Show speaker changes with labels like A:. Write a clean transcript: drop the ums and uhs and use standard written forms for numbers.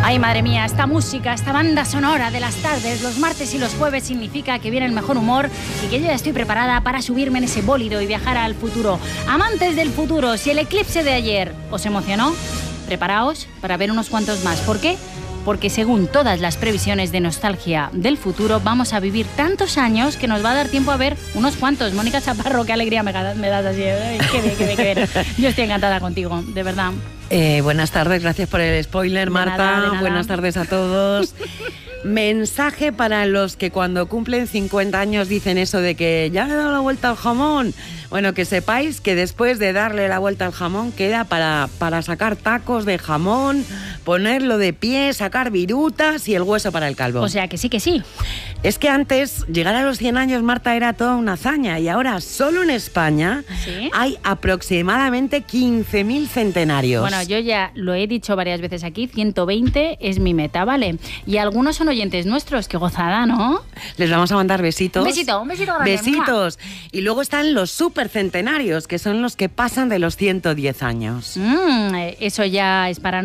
A: Ay, madre mía, esta música, esta banda sonora de las tardes, los martes y los jueves significa que viene el mejor humor y que yo ya estoy preparada para subirme en ese bólido y viajar al futuro. Amantes del futuro, si el eclipse de ayer os emocionó, preparaos para ver unos cuantos más. ¿Por qué? Porque según todas las previsiones de nostalgia del futuro, vamos a vivir tantos años que nos va a dar tiempo a ver unos cuantos. Mónica Chaparro, qué alegría me das así. Ay, qué bien. Yo estoy encantada contigo, de verdad.
B: Buenas tardes, gracias por el spoiler, Marta.
A: De nada.
B: Buenas tardes a todos. Mensaje para los que cuando cumplen 50 años dicen eso de que ya le he dado la vuelta al jamón. Bueno, que sepáis que después de darle la vuelta al jamón queda para sacar tacos de jamón, ponerlo de pie, sacar virutas y el hueso para el calvo.
A: O sea, que sí.
B: Es que antes, llegar a los 100 años, Marta, era toda una hazaña. Y ahora, solo en España,
A: ¿sí?
B: Hay aproximadamente 15.000 centenarios.
A: Bueno, yo ya lo he dicho varias veces aquí, 120 es mi meta, ¿vale? Y algunos son oyentes nuestros, qué gozada, ¿no?
B: Les vamos a mandar besitos.
A: Un besito grande.
B: Besitos. Y luego están los supercentenarios, que son los que pasan de los 110 años.
A: Eso ya es para